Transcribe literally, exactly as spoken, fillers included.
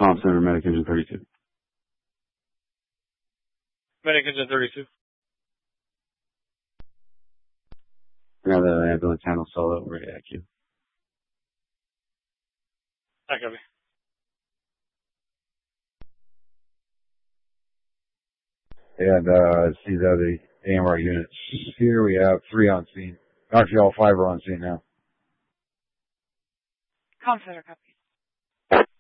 Comm Center, Medic Engine thirty-two. Medic Engine thirty-two. Yeah, the ambulance handle solo, ready at you. I copy. And, uh, see the A M R units. Here we have three on scene. Actually, all five are on scene now. Comm Center, copy.